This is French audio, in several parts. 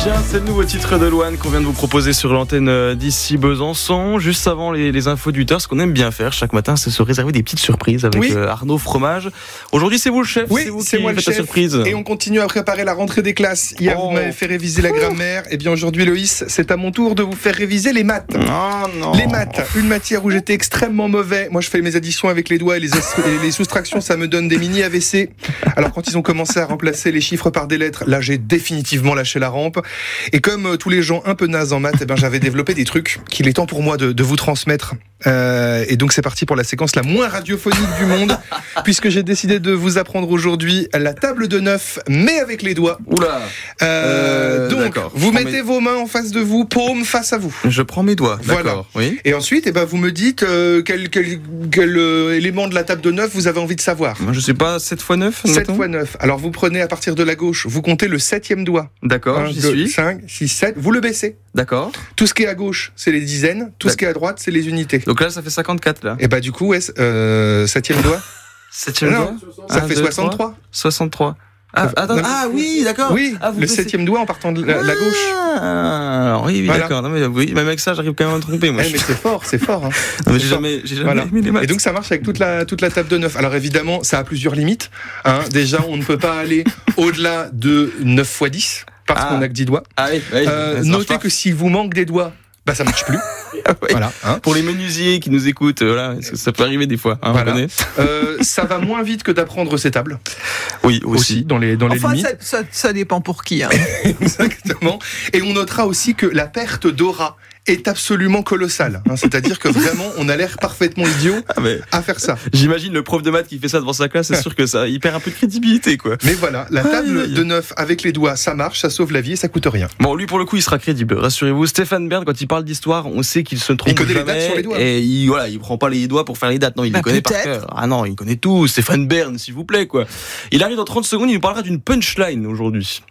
Chien, c'est le nouveau titre de Louane qu'on vient de vous proposer sur l'antenne d'ici Besançon. Juste avant les infos du tard, ce qu'on aime bien faire chaque matin, c'est se réserver des petites surprises avec Arnaud Fromage. Aujourd'hui, c'est vous le chef, oui, c'est vous c'est qui moi le faites la chef. surprise. Et on continue à préparer la rentrée des classes. Hier, vous m'avez fait réviser la grammaire. Et bien aujourd'hui, Loïs, c'est à mon tour de vous faire réviser les maths. Oh, non. Les maths, une matière où j'étais extrêmement mauvais. Moi, je fais mes additions avec les doigts et les soustractions, ça me donne des mini AVC. Alors, quand ils ont commencé à remplacer les chiffres par des lettres, là, j'ai définitivement lâché la rampe. Et comme tous les gens un peu nazes en maths, eh ben, j'avais développé des trucs qu'il est temps pour moi de vous transmettre. Et donc, c'est parti pour la séquence la moins radiophonique du monde, puisque j'ai décidé de vous apprendre aujourd'hui la table de 9, mais avec les doigts. Oula. Donc, vous mettez vos mains en face de vous, paume face à vous. Je prends mes doigts, voilà. D'accord. Oui. Et ensuite, eh ben, vous me dites quel élément de la table de 9 vous avez envie de savoir. Je sais pas, 7 x 9 7 x 9. Alors, vous prenez à partir de la gauche, vous comptez le 7e doigt. D'accord, 1, j'y 2, suis. 5, 6, 7. Vous le baissez. D'accord. Tout ce qui est à gauche, c'est les dizaines. Tout ce qui est à droite, c'est les unités. Donc là, ça fait 54, là. Et bah, du coup, 7e doigt. 7e doigt. Ça fait 63. 63. Ah oui, d'accord. Oui, le 7e doigt en partant de la gauche. Ah, oui, voilà. D'accord. Non, mais oui, même avec ça, j'arrive quand même à me tromper, moi. Mais c'est fort. Hein. Non, mais j'ai jamais voilà. aimé les maths. Et donc ça marche avec toute la table de 9. Alors évidemment, ça a plusieurs limites. Hein. Déjà, on ne peut pas aller au-delà de 9 x 10 parce qu'on n'a que 10 doigts. Ah oui. Notez que s'il vous manque des doigts, bah ça marche plus. Oui. Voilà. Hein. Pour les menuisiers qui nous écoutent, voilà, ça peut arriver des fois. Hein, voilà. On connaît. Ça va moins vite que d'apprendre ces tables. Oui, aussi dans les limites. Ça dépend pour qui. Hein. Exactement. Et on notera aussi que la perte d'aura est absolument colossale. Hein. C'est-à-dire que vraiment, on a l'air parfaitement idiot à faire ça. J'imagine le prof de maths qui fait ça devant sa classe, c'est sûr que ça, il perd un peu de crédibilité, quoi. Mais voilà, la table de 9 avec les doigts, ça marche, ça sauve la vie et ça coûte rien. Bon, lui, pour le coup, il sera crédible. Rassurez-vous, Stéphane Bern, quand il parle d'histoire, on sait qu'il se trompe jamais. Il connaît les dates sur les doigts. Et il prend pas les doigts pour faire les dates. Non, il les connaît par cœur. Ah non, il connaît tout. Stéphane Bern, s'il vous plaît, quoi. Il arrive dans 30 secondes, il nous parlera d'une punchline aujourd'hui.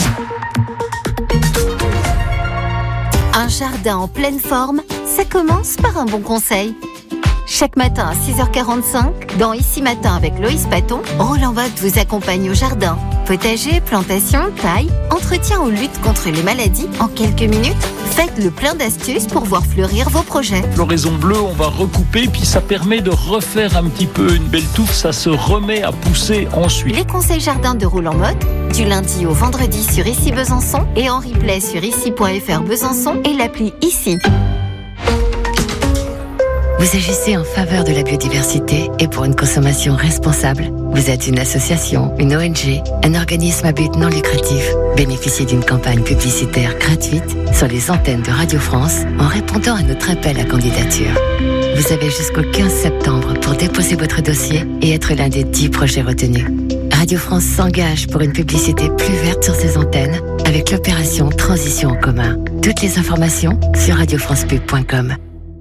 Un jardin en pleine forme, ça commence par un bon conseil. Chaque matin à 6h45, dans Ici Matin avec Loïs Paton, Roland Vogt vous accompagne au jardin. Potager, plantation, taille, entretien ou lutte contre les maladies, en quelques minutes, faites le plein d'astuces pour voir fleurir vos projets. Floraison bleue, on va recouper, puis ça permet de refaire un petit peu une belle touffe, ça se remet à pousser ensuite. Les conseils jardin de Roland Vogt, du lundi au vendredi sur Ici Besançon et en replay sur ici.fr Besançon et l'appli Ici. Vous agissez en faveur de la biodiversité et pour une consommation responsable. Vous êtes une association, une ONG, un organisme à but non lucratif. Bénéficiez d'une campagne publicitaire gratuite sur les antennes de Radio France en répondant à notre appel à candidature. Vous avez jusqu'au 15 septembre pour déposer votre dossier et être l'un des 10 projets retenus. Radio France s'engage pour une publicité plus verte sur ses antennes avec l'opération Transition en commun. Toutes les informations sur radiofrancepub.com.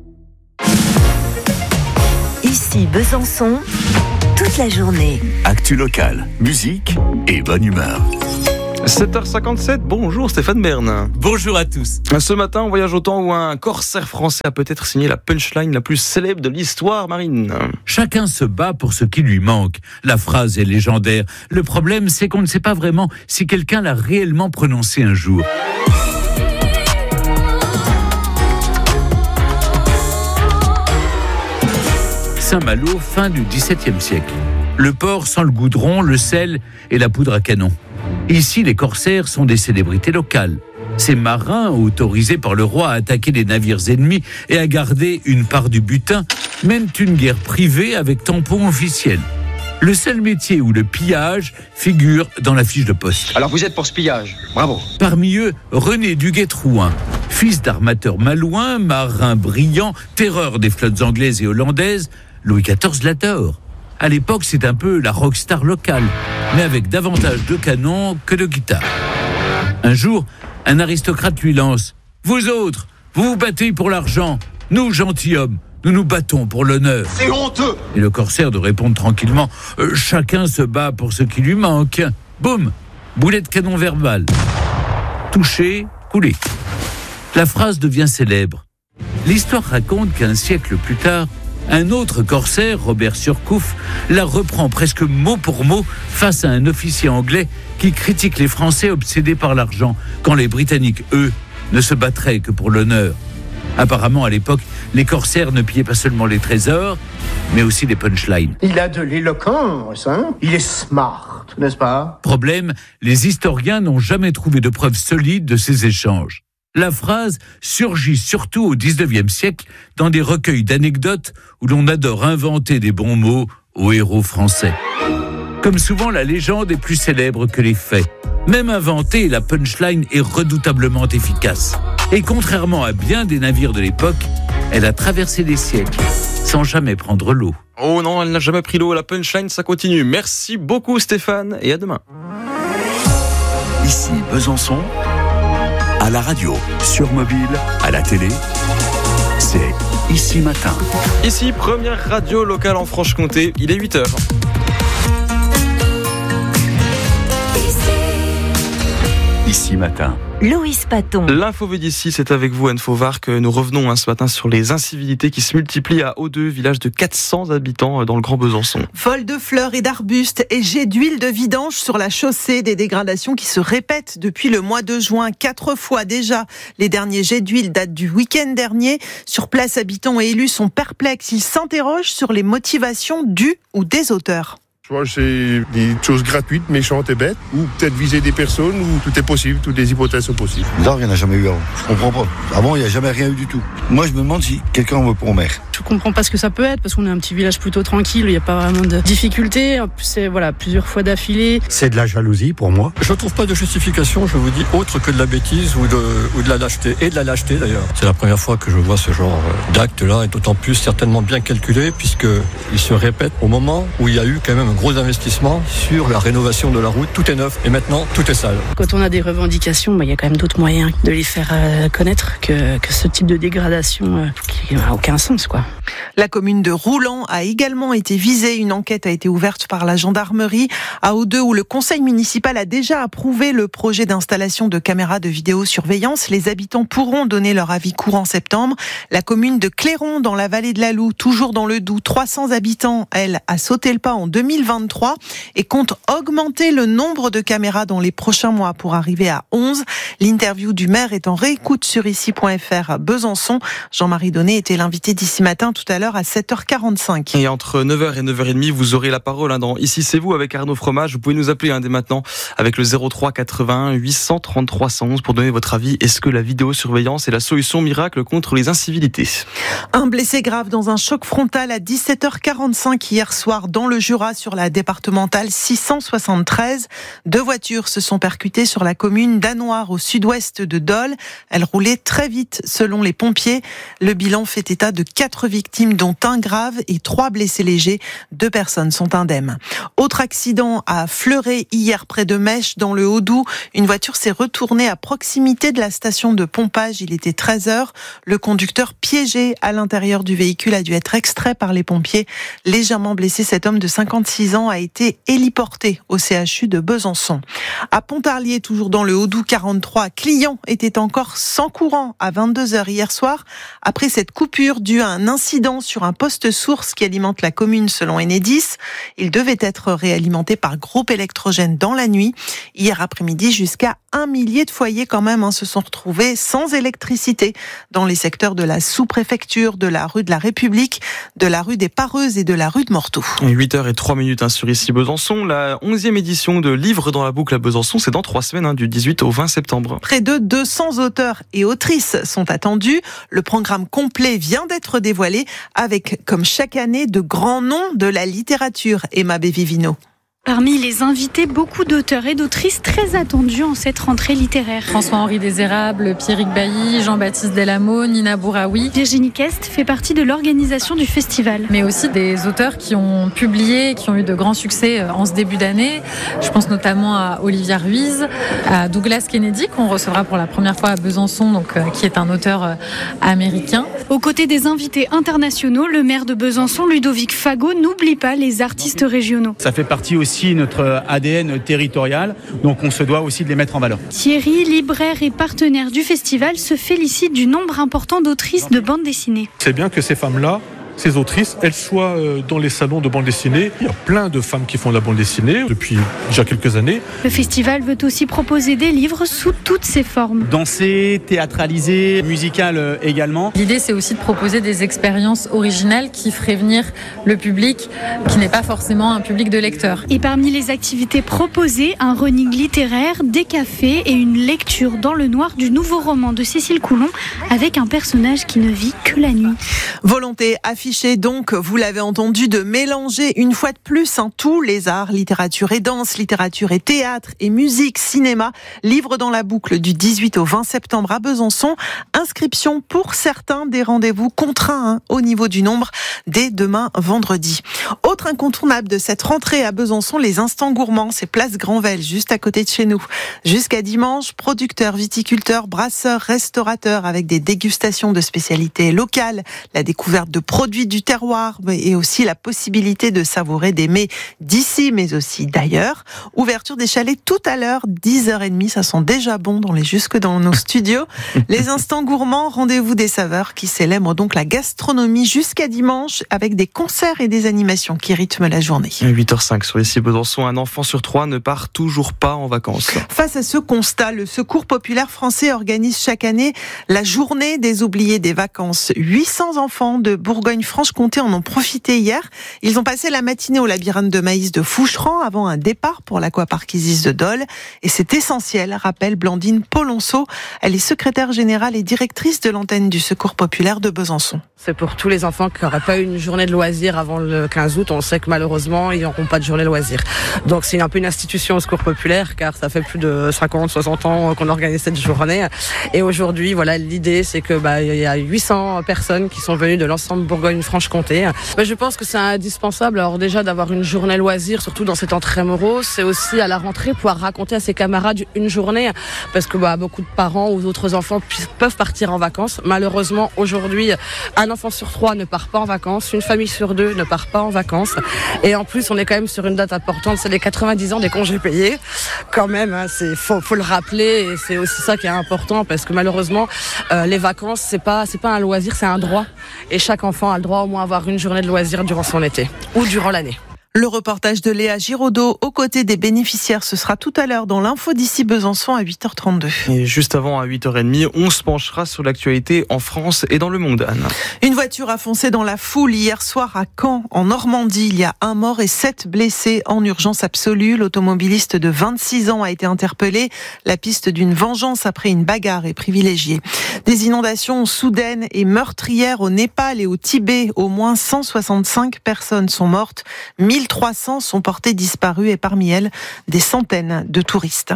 Ici Besançon, toute la journée. Actu locale, musique et bonne humeur. 7h57, bonjour Stéphane Bern. Bonjour à tous. Ce matin, on voyage au temps où un corsaire français a peut-être signé la punchline la plus célèbre de l'histoire marine. Chacun se bat pour ce qui lui manque. La phrase est légendaire. Le problème, c'est qu'on ne sait pas vraiment si quelqu'un l'a réellement prononcée un jour. Saint-Malo, fin du XVIIe siècle. Le port sans le goudron, le sel et la poudre à canon. Ici, les corsaires sont des célébrités locales. Ces marins, autorisés par le roi à attaquer les navires ennemis et à garder une part du butin, mènent une guerre privée avec tampon officiel. Le seul métier où le pillage figure dans la fiche de poste. Alors vous êtes pour ce pillage, bravo. Parmi eux, René Duguay-Trouin, fils d'armateur malouin, marin brillant, terreur des flottes anglaises et hollandaises, Louis XIV l'adore. À l'époque, c'est un peu la rockstar locale, mais avec davantage de canons que de guitares. Un jour, un aristocrate lui lance « Vous autres, vous vous battez pour l'argent. Nous, gentilshommes, nous nous battons pour l'honneur. » C'est honteux. Et le corsaire de répondre tranquillement « Chacun se bat pour ce qui lui manque. » Boum, boulet de canon verbal. Touché, coulé. La phrase devient célèbre. L'histoire raconte qu'un siècle plus tard, Un autre corsaire, Robert Surcouf, la reprend presque mot pour mot face à un officier anglais qui critique les Français obsédés par l'argent, quand les Britanniques, eux, ne se battraient que pour l'honneur. Apparemment, à l'époque, les corsaires ne pillaient pas seulement les trésors, mais aussi les punchlines. Il a de l'éloquence, hein ? Il est smart, n'est-ce pas ? Problème, les historiens n'ont jamais trouvé de preuves solides de ces échanges. La phrase surgit surtout au XIXe siècle dans des recueils d'anecdotes où l'on adore inventer des bons mots aux héros français. Comme souvent, la légende est plus célèbre que les faits. Même inventée, la punchline est redoutablement efficace. Et contrairement à bien des navires de l'époque, elle a traversé les siècles sans jamais prendre l'eau. Oh non, elle n'a jamais pris l'eau. La punchline, ça continue. Merci beaucoup Stéphane et à demain. Ici Besançon, à la radio, sur mobile, à la télé, c'est Ici Matin. Ici, première radio locale en Franche-Comté, il est 8h. Ici Matin. Loïs Paton. L'info vue d'ici, c'est avec vous Anne Fauvard que nous revenons ce matin sur les incivilités qui se multiplient à Haut-Deux, village de 400 habitants dans le Grand Besançon. Vol de fleurs et d'arbustes et jets d'huile de vidange sur la chaussée, des dégradations qui se répètent depuis le mois de juin, 4 fois déjà. Les derniers jets d'huile datent du week-end dernier. Sur place, habitants et élus sont perplexes. Ils s'interrogent sur les motivations du ou des auteurs. Soit c'est des choses gratuites, méchantes et bêtes, ou peut-être viser des personnes, où tout est possible, toutes les hypothèses sont possibles. Là, il n'y en a jamais eu avant. Je comprends pas. Avant, il n'y a jamais rien eu du tout. Moi, je me demande si quelqu'un en veut pour mer. Je comprends pas ce que ça peut être, parce qu'on est un petit village plutôt tranquille, il n'y a pas vraiment de difficultés. En plus, c'est plusieurs fois d'affilée. C'est de la jalousie pour moi. Je trouve pas de justification, je vous dis, autre que de la bêtise ou de la lâcheté. Et de la lâcheté d'ailleurs. C'est la première fois que je vois ce genre d'acte-là, et d'autant plus certainement bien calculé, puisqu'il se répète au moment où il y a eu quand même un gros investissement sur la rénovation de la route. Tout est neuf et maintenant tout est sale. Quand on a des revendications, il y a quand même d'autres moyens de les faire connaître que ce type de dégradation qui n'a aucun sens, quoi. La commune de Roulan a également été visée. Une enquête a été ouverte par la gendarmerie à Haut-Deux, où le conseil municipal a déjà approuvé le projet d'installation de caméras de vidéosurveillance. Les habitants pourront donner leur avis courant septembre. La commune de Clairon, dans la vallée de la Loue, toujours dans le Doubs, 300 habitants, elle, a sauté le pas en 2023 et compte augmenter le nombre de caméras dans les prochains mois pour arriver à 11. L'interview du maire est en réécoute sur ici.fr à Besançon. Jean-Marie Donnet était l'invité d'Ici Matin tout à l'heure à 7h45. Et entre 9h et 9h30, vous aurez la parole dans Ici c'est vous avec Arnaud Fromage. Vous pouvez nous appeler dès maintenant avec le 03 81 833 111 pour donner votre avis. Est-ce que la vidéosurveillance est la solution miracle contre les incivilités ? Un blessé grave dans un choc frontal à 17h45 hier soir dans le Jura sur la départementale 673. 2 voitures se sont percutées sur la commune d'Anoire au sud-ouest de Dole. Elles roulaient très vite selon les pompiers. Le bilan fait état de 4 victimes dont un grave et 3 blessés légers. 2 personnes sont indemnes. Autre accident à Fleuret hier près de Mèche dans le Haut-Doubs. Une voiture s'est retournée à proximité de la station de pompage. Il était 13h. Le conducteur piégé à l'intérieur du véhicule a dû être extrait par les pompiers. Légèrement blessé, cet homme de 56 ans a été héliporté au CHU de Besançon. À Pontarlier, toujours dans le Haut-Doubs, 43 clients étaient encore sans courant à 22h hier soir après cette coupure due à un incident sur un poste source qui alimente la commune selon Enedis. Il devait être réalimenté par groupe électrogène dans la nuit. Hier après-midi, jusqu'à 1 millier de foyers quand même se sont retrouvés sans électricité dans les secteurs de la sous-préfecture, de la rue de la République, de la rue des Pareuses et de la rue de Morteau. 8h03 sur Ici Besançon. La 11e édition de Livres dans la boucle à Besançon, c'est dans 3 semaines, du 18 au 20 septembre. Près de 200 auteurs et autrices sont attendus. Le programme complet vient d'être dévoilé avec, comme chaque année, de grands noms de la littérature. Emma Bévivino. Parmi les invités, beaucoup d'auteurs et d'autrices très attendus en cette rentrée littéraire. François-Henri Désérable, Pierrick Bailly, Jean-Baptiste Delamo, Nina Bouraoui. Virginie Kest fait partie de l'organisation du festival. Mais aussi des auteurs qui ont publié, qui ont eu de grands succès en ce début d'année. Je pense notamment à Olivia Ruiz, à Douglas Kennedy, qu'on recevra pour la première fois à Besançon, qui est un auteur américain. Aux côtés des invités internationaux, le maire de Besançon, Ludovic Fagot, n'oublie pas les artistes régionaux. Ça fait partie aussi notre ADN territorial, donc on se doit aussi de les mettre en valeur. Thierry, libraire et partenaire du festival, se félicite du nombre important d'autrices de bandes dessinées. C'est bien que ces femmes-là ces autrices, elles soient dans les salons de bande dessinée. Il y a plein de femmes qui font de la bande dessinée depuis déjà quelques années. Le festival veut aussi proposer des livres sous toutes ses formes. Danser, théâtraliser, musical également. L'idée, c'est aussi de proposer des expériences originales qui feraient venir le public qui n'est pas forcément un public de lecteurs. Et parmi les activités proposées, un running littéraire, des cafés et une lecture dans le noir du nouveau roman de Cécile Coulon avec un personnage qui ne vit que la nuit. Volonté affichée donc, vous l'avez entendu, de mélanger une fois de plus tous les arts, littérature et danse, littérature et théâtre et musique, cinéma. Livre dans la boucle du 18 au 20 septembre à Besançon. Inscription pour certains, des rendez-vous contraints au niveau du nombre dès demain vendredi. Autre incontournable de cette rentrée à Besançon, les instants gourmands, c'est place Granvelle, juste à côté de chez nous. Jusqu'à dimanche, producteurs, viticulteurs, brasseurs, restaurateurs avec des dégustations de spécialités locales, la découverte de produits du terroir et aussi la possibilité de savourer des mets d'ici mais aussi d'ailleurs. Ouverture des chalets tout à l'heure, 10h30, ça sent déjà bon jusque dans nos studios. Les instants gourmands, rendez-vous des saveurs qui célèbrent donc la gastronomie jusqu'à dimanche avec des concerts et des animations qui rythment la journée. 8h05 sur ici Besançon, un enfant sur 3 ne part toujours pas en vacances. Face à ce constat, le Secours populaire français organise chaque année la journée des oubliés des vacances. 800 enfants de Bourgogne-Franche-Comté en ont profité hier. Ils ont passé la matinée au labyrinthe de maïs de Foucheran avant un départ pour l'aquapark Isis de Dole. Et c'est essentiel, rappelle Blandine Polonceau. Elle est secrétaire générale et directrice de l'antenne du Secours populaire de Besançon. C'est pour tous les enfants qui n'auraient pas eu une journée de loisirs avant le 15 août. On sait que malheureusement, ils n'auront pas de journée de loisirs. Donc c'est un peu une institution au Secours populaire, car ça fait plus de 50, 60 ans qu'on organise cette journée. Et aujourd'hui, voilà, l'idée, c'est que il y a 800 personnes qui sont venues de l'ensemble Bourgogne-Franche-Comté. Je pense que c'est indispensable, alors déjà d'avoir une journée loisirs, surtout dans ces temps très moraux. C'est aussi à la rentrée pouvoir raconter à ses camarades une journée, parce que beaucoup de parents ou d'autres enfants peuvent partir en vacances. Malheureusement, aujourd'hui, un enfant sur 3 ne part pas en vacances, une famille sur 2 ne part pas en vacances. Et en plus, on est quand même sur une date importante, c'est les 90 ans des congés payés. Quand même, faut le rappeler, et c'est aussi ça qui est important, parce que malheureusement, les vacances, c'est pas un loisir, c'est un droit. Et chaque enfant a le droit au moins d'avoir une journée de loisirs durant son été ou durant l'année. Le reportage de Léa Giraudot aux côtés des bénéficiaires, ce sera tout à l'heure dans l'info d'ici Besançon à 8h32. Et juste avant, à 8h30, on se penchera sur l'actualité en France et dans le monde, Anne. Une voiture a foncé dans la foule hier soir à Caen, en Normandie. Il y a 1 mort et 7 blessés en urgence absolue. L'automobiliste de 26 ans a été interpellé. La piste d'une vengeance après une bagarre est privilégiée. Des inondations soudaines et meurtrières au Népal et au Tibet. Au moins 165 personnes sont mortes. 1300 sont portées disparues et parmi elles, des centaines de touristes.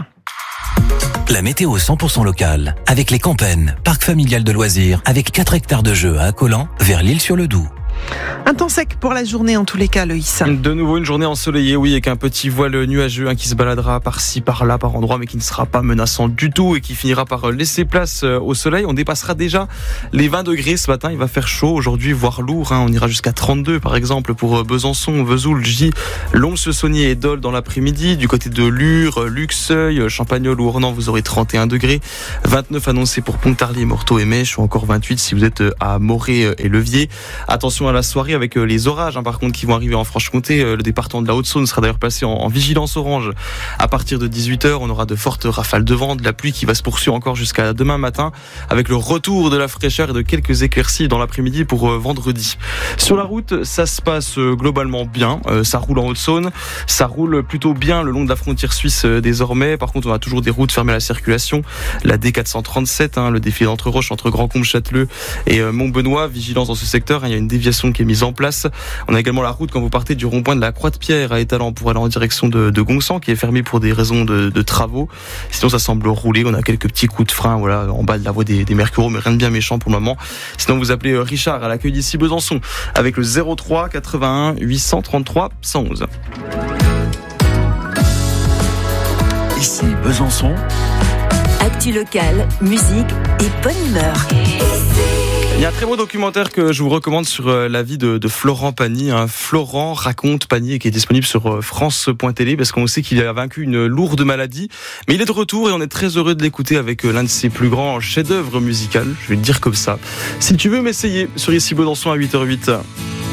La météo 100% locale, avec les Campennes, parc familial de loisirs, avec 4 hectares de jeux à Accolant, vers l'Île-sur-le-Doubs. Un temps sec pour la journée en tous les cas, Loïs. De nouveau une journée ensoleillée, oui, avec un petit voile nuageux qui se baladera par-ci, par-là, par endroits, mais qui ne sera pas menaçant du tout et qui finira par laisser place au soleil. On dépassera déjà les 20 degrés ce matin. Il va faire chaud aujourd'hui, voire lourd. On ira jusqu'à 32 par exemple pour Besançon, Vesoul, Gy, Lons-le-Saunier et Dole dans l'après-midi. Du côté de Lure, Luxeuil, Champagnole ou Ornans, vous aurez 31 degrés. 29 annoncés pour Pontarlier, Morteau et Mèche, ou encore 28 si vous êtes à Morée et Levier. Attention à la soirée avec les orages par contre qui vont arriver en Franche-Comté. Le département de la Haute-Saône sera d'ailleurs placé en vigilance orange. À partir de 18h, on aura de fortes rafales de vent, de la pluie qui va se poursuivre encore jusqu'à demain matin avec le retour de la fraîcheur et de quelques éclaircies dans l'après-midi pour vendredi. Sur la route, ça se passe globalement bien. Ça roule en Haute-Saône. Ça roule plutôt bien le long de la frontière suisse désormais. Par contre, on a toujours des routes fermées à la circulation. La D437, le défilé d'Entre-Roches entre Grand-Combe-Châteleux et Montbenoît. Vigilance dans ce secteur. Il y a une déviation qui est mise en place. On a également la route quand vous partez du rond-point de la Croix-de-Pierre à Étalans pour aller en direction de Gongsan qui est fermée pour des raisons de travaux. Sinon, ça semble rouler. On a quelques petits coups de frein, en bas de la voie des Mercureaux, mais rien de bien méchant pour le moment. Sinon, vous appelez Richard à l'accueil d'ici Besançon avec le 03 81 833 111. Ici Besançon. Actu locale, musique et bonne humeur. Il y a un très beau documentaire que je vous recommande sur la vie de Florent Pagny. Florent raconte Pagny, qui est disponible sur France.tv parce qu'on sait qu'il a vaincu une lourde maladie. Mais il est de retour et on est très heureux de l'écouter avec l'un de ses plus grands chefs-d'œuvre musicaux. Je vais le dire comme ça. Si tu veux m'essayer sur ici Besançon à 8h08.